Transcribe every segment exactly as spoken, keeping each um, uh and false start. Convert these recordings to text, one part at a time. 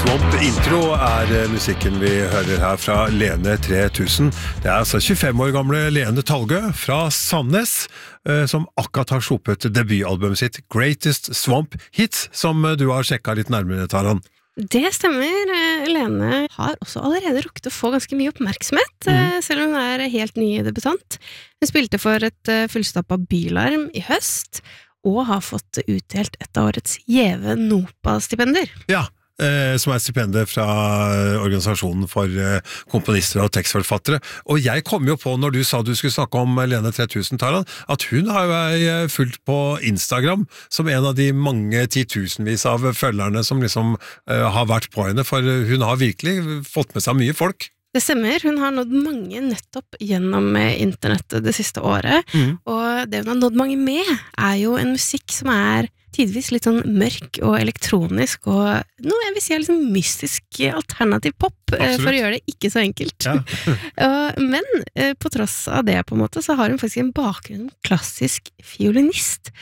Swamp intro er musikken vi hører her fra Lene tre tusen. Det er altså tjuefem år gamle Lene Talgø fra Sandnes, som akkurat har sluppet debutalbumet sitt Greatest Swamp Hits, som du har sjekket litt nærmere, Taran. Det stemmer. Lene har også allerede rukket å få ganske mye oppmerksomhet, mm. selv om hun er helt ny debutant. Hun spilte for et fullstappet Bylarm i høst, og har fått utdelt et av årets Gjeve Nopa-stipender. Ja, eh, som er stipendet fra organisasjonen for eh, komponister og tekstforfattere. Og jeg kom jo på, når du sa du skulle snakke om Lene tre tusen, Taran, at hun har jo jeg fulgt på Instagram som en av de mange titusenvis av følgerne som liksom eh, har vært på henne, for hun har virkelig fått med seg mye folk. Det stemmer, hun har nådd mange nettopp gjennom internettet det siste året, mm. og det hun har nådd mange med er jo en musikk som er tidvis litt sånn mørk og elektronisk, og noe jeg vil si er liksom mystisk alternativ pop, Absolutt. For å gjøre det ikke så enkelt. Ja. Men på tross av det på en måte, så har hun faktisk en bakgrunn som klassisk fiolinist,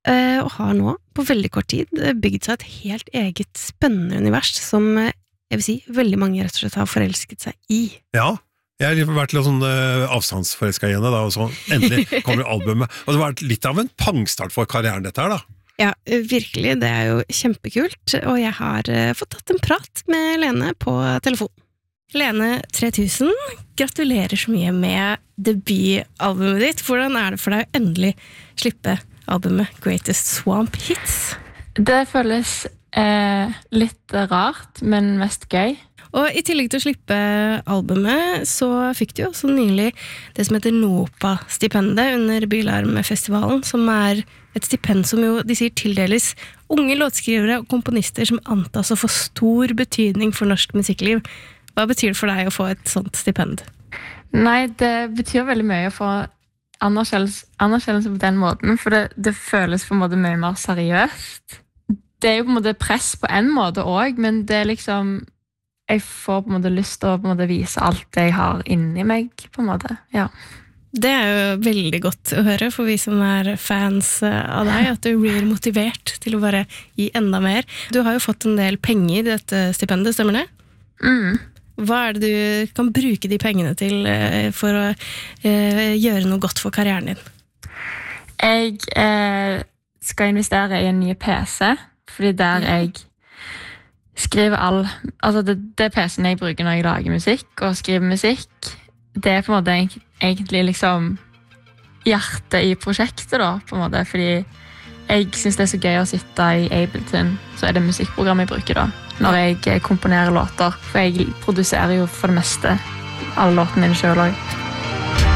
og har nå på veldig kort tid bygd seg et helt eget spennende univers som jeg vil si, veldig mange rett og slett har forelsket seg i. Ja, jeg har vært litt sånn uh, avstandsforelsket igjen da, og så endelig kommer albumet. Og det har vært litt av en pangstart for karrieren dette her da. Ja, virkelig, det er jo kjempekult, og jeg har uh, fått tatt en prat med Lene på telefon. Lene tre tusen, gratulerer så mye med debutalbumet ditt. Hvordan er det for deg å endelig slippe albumet Greatest Swamp Hits? Det føles Eh, litt rart, men mest gøy. Og i tillegg til å slippe albumet, så fikk du jo også nylig det som heter Nopa-stipendet under Bylarmfestivalen, som er et stipend som jo, de sier, tildeles unge låtskrivere og komponister som antas å få stor betydning for norsk musikkliv. Hva betyr det for deg å få et sånt stipend? Nei, det betyr veldig mye å få anerkjennelse, anerkjennelse på den måten, for det, det føles på en måte mye mer seriøst. Det er jo på en måte press på en måte også, men det er liksom, jeg får på en måte lyst til å på en måte vise alt det jeg har inni meg, på en måte, ja. Det er jo veldig godt å høre for vi som er fans av deg, at du blir motivert til å bare gi enda mer. Du har jo fått en del penger i dette stipendet, stemmer det? Mm. Hva er det du kan bruke de pengene til for å eh, gjøre noe godt for karrieren din? Jeg eh, skal investere i en ny P C, fordi der jeg skriver all, altså det, det P C-en jeg bruker når jeg lager musikk og skriver musikk, det er på en måte egentlig liksom hjertet i prosjektet da, på en måte, fordi jeg synes det er så gøy å sitte i Ableton, så er det musikkprogram jeg bruker da, når jeg komponerer låter, for jeg produserer jo for det meste alle låtene mine selv også.